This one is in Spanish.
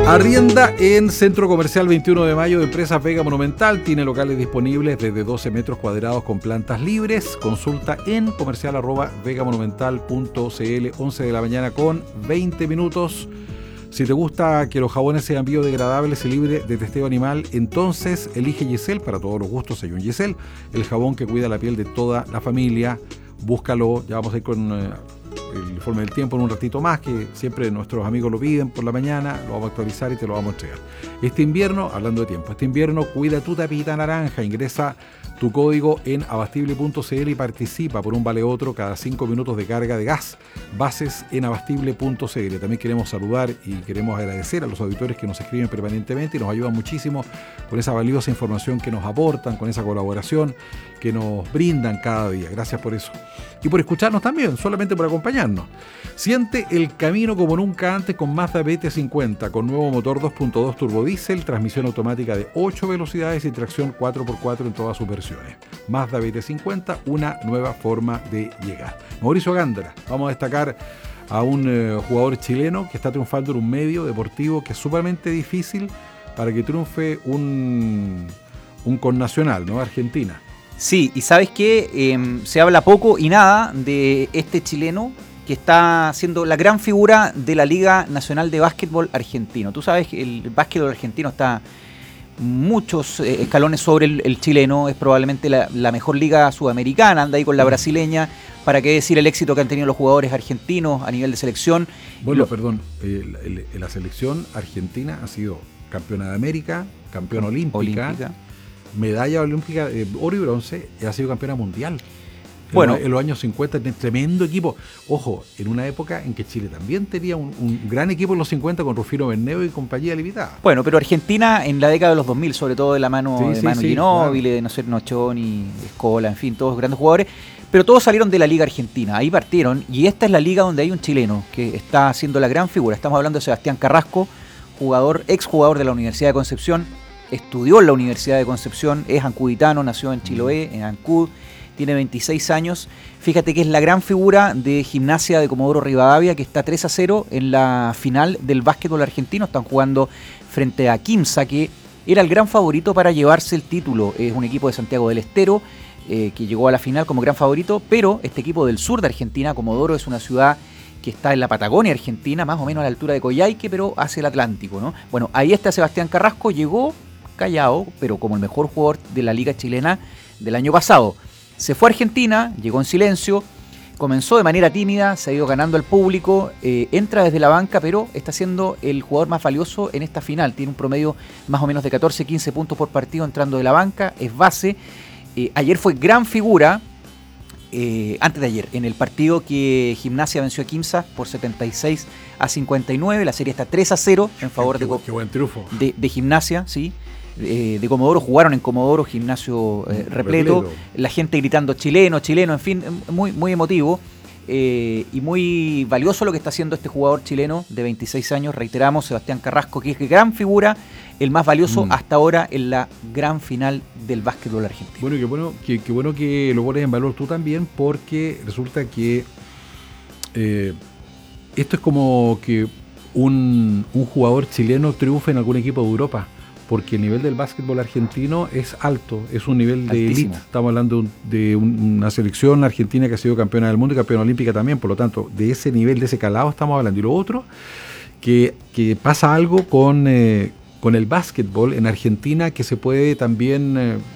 Arrienda en Centro Comercial 21 de Mayo de Empresas Vega Monumental. Tiene locales disponibles desde 12 metros cuadrados con plantas libres. Consulta en comercial@vegamonumental.cl. 11 de la mañana con 20 minutos. Si te gusta que los jabones sean biodegradables y libres de testeo animal, entonces elige Yesel. Para todos los gustos hay un Yesel, el jabón que cuida la piel de toda la familia. Búscalo, ya vamos a ir con el informe del tiempo en un ratito más, que siempre nuestros amigos lo piden por la mañana, lo vamos a actualizar y te lo vamos a entregar. Este invierno, hablando de tiempo, cuida tu tapita naranja, ingresa tu código en abastible.cl y participa por un vale otro cada 5 minutos de carga de gas. Bases en abastible.cl. También queremos saludar y queremos agradecer a los auditores que nos escriben permanentemente y nos ayudan muchísimo con esa valiosa información que nos aportan, con esa colaboración que nos brindan cada día. Gracias por eso. Y por escucharnos también, solamente por acompañarnos. Siente el camino como nunca antes con Mazda BT50, con nuevo motor 2.2 turbodiesel, transmisión automática de 8 velocidades y tracción 4x4 en todas sus versiones. Mazda BT50, una nueva forma de llegar. Mauricio Gándara, vamos a destacar a un jugador chileno que está triunfando en un medio deportivo que es sumamente difícil para que triunfe un connacional, ¿no? Argentina. Sí, y ¿sabes qué? Se habla poco y nada de este chileno que está siendo la gran figura de la Liga Nacional de Básquetbol Argentino. Tú sabes que el básquetbol argentino está muchos escalones sobre el chileno, es probablemente la mejor liga sudamericana, anda ahí con la brasileña, para qué decir el éxito que han tenido los jugadores argentinos a nivel de selección. Bueno, la selección argentina ha sido campeona de América, campeona olímpica. Medalla olímpica, oro y bronce, y ha sido campeona mundial. Bueno, en los años 50, tremendo equipo. Ojo, en una época en que Chile también tenía un gran equipo en los 50 con Rufino Berneo y compañía limitada. Bueno, pero Argentina en la década de los 2000, sobre todo de la mano de Manu Ginóbili, claro, de no ser Nochoni, Escola, en fin, todos grandes jugadores. Pero todos salieron de la Liga Argentina, ahí partieron, y esta es la liga donde hay un chileno que está siendo la gran figura. Estamos hablando de Sebastián Carrasco, exjugador de la Universidad de Concepción. Estudió en la Universidad de Concepción, es ancuditano, nació en Chiloé, en Ancud, tiene 26 años. Fíjate que es la gran figura de Gimnasia de Comodoro Rivadavia, que está 3-0 en la final del básquetbol argentino. Están jugando frente a Quimsa, que era el gran favorito para llevarse el título. Es un equipo de Santiago del Estero que llegó a la final como gran favorito, pero este equipo del sur de Argentina, Comodoro, es una ciudad que está en la Patagonia Argentina, más o menos a la altura de Coyhaique, pero hacia el Atlántico, ¿no? Bueno, ahí está Sebastián Carrasco, llegó callado, pero como el mejor jugador de la liga chilena del año pasado. Se fue a Argentina, llegó en silencio, comenzó de manera tímida, se ha ido ganando al público, entra desde la banca, pero está siendo el jugador más valioso en esta final. Tiene un promedio más o menos de 14-15 puntos por partido entrando de la banca, es base. Ayer fue gran figura, antes de ayer, en el partido que Gimnasia venció a Quimsa por 76-59. La serie está 3-0 en favor qué buen triunfo de Gimnasia, sí. De Comodoro, jugaron en Comodoro, gimnasio repleto, la gente gritando chileno, en fin, muy, muy emotivo y muy valioso lo que está haciendo este jugador chileno de 26 años, reiteramos, Sebastián Carrasco, que es gran figura, el más valioso hasta ahora en la gran final del básquetbol argentino. Bueno, qué bueno que lo pones en valor tú también, porque resulta que esto es como que un jugador chileno triunfe en algún equipo de Europa, porque el nivel del básquetbol argentino es alto, es un nivel de élite. Estamos hablando de una selección argentina que ha sido campeona del mundo y campeona olímpica también, por lo tanto, de ese nivel, de ese calado estamos hablando. Y lo otro, que pasa algo con el básquetbol en Argentina que se puede también